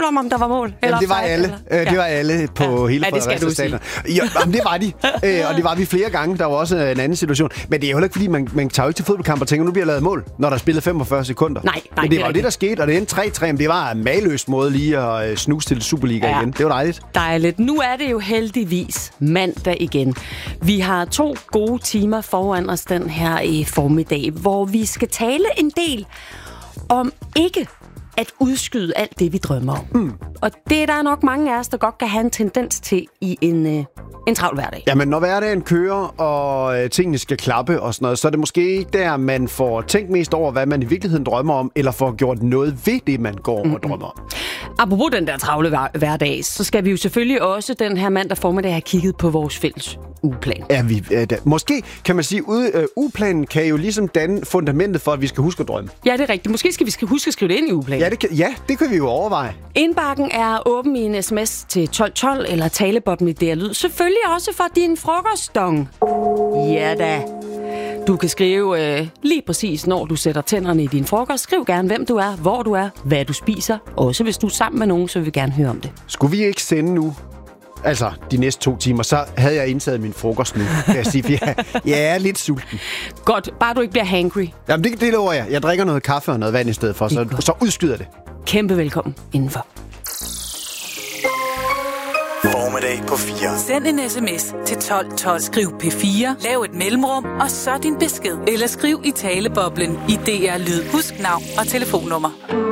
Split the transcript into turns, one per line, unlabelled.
om der var mål?
Jamen, det var alle. Det var alle på hele Fredericia Stadion. Jamen, det var de. Og det var vi flere gange. Der var også en anden situation. Men det er jo ikke, fordi man tager jo ikke til fodboldkamp og tænker, nu bliver lavet mål, når der spillet 45 sekunder.
Nej,
men det var det, der skete, og det endte 3-3. Men det var en mageløs måde lige at snuse til Superliga igen. Det var dejligt.
Dejligt. Nu er det jo heldigvis mandag igen. Vi har 2 gode timer foran os den her i formiddag, hvor vi skal tale en del om ikke at udskyde alt det, vi drømmer om. Og det er der nok mange af os, der godt kan have en tendens til i en travl hverdag.
Jamen, når hverdagen kører, og tingene skal klappe og sådan noget, så er det måske ikke der, man får tænkt mest over, hvad man i virkeligheden drømmer om, eller får gjort noget ved det, man går og drømmer om.
Apropos den der travle hverdag, så skal vi jo selvfølgelig også den her mandag formiddag have kigget på vores fælles ugeplan.
Måske kan man sige, ugeplanen kan jo ligesom danne fundamentet for, at vi skal huske at drømme.
Ja, det er rigtigt. Måske skal vi huske at skrive det ind i ugeplanen.
Det kan vi jo overveje.
Indbakken er åben i en sms til 1212 eller talebobben i DR Lyd. Selvfølgelig også for din frokostdong. Ja da. Du kan skrive lige præcis, når du sætter tænderne i din frokost. Skriv gerne, hvem du er, hvor du er, hvad du spiser. Også hvis du er sammen med nogen, så vil vi gerne høre om det.
Skulle vi ikke sende nu? Altså, de næste 2 timer, så havde jeg indtaget min frokost nu, kan jeg sige. Jeg er lidt sulten.
Godt, bare du ikke bliver hangry.
Jamen, det lover jeg. Jeg drikker noget kaffe og noget vand i stedet for, så udskyder det.
Kæmpe velkommen indenfor.
Formiddag på 4.
Send en sms til 1212. Skriv P4, lav et mellemrum, og så din besked. Eller skriv i taleboblen i DR Lyd. Husk navn og telefonnummer.